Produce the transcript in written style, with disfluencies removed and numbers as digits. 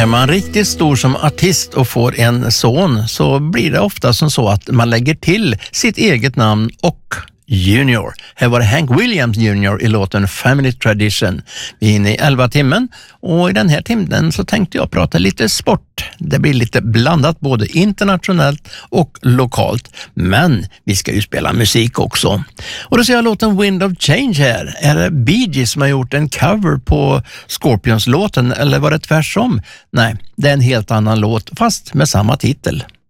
Är man riktigt stor som artist och får en son så blir det ofta som så att man lägger till sitt eget namn och Junior. Här var det Hank Williams Jr. i låten Family Tradition. Vi är inne i 11 timmen och i den här timmen så tänkte jag prata lite sport. Det blir lite blandat både internationellt och lokalt. Men vi ska ju spela musik också. Och då ser jag låten Wind of Change här. Är det Bee Gees som har gjort en cover på Scorpions-låten eller var det tvärtom? Nej, det är en helt annan låt fast med samma titel.